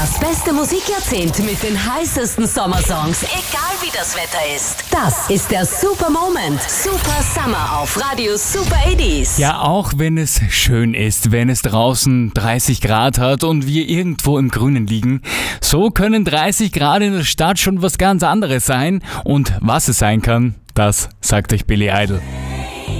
Das beste Musikjahrzehnt mit den heißesten Sommersongs, egal wie das Wetter ist. Das ist der Super Moment. Super Summer auf Radio Super 80s. Ja, auch wenn es schön ist, wenn es draußen 30 Grad hat und wir irgendwo im Grünen liegen, so können 30 Grad in der Stadt schon was ganz anderes sein. Und was es sein kann, das sagt euch Billy Idol.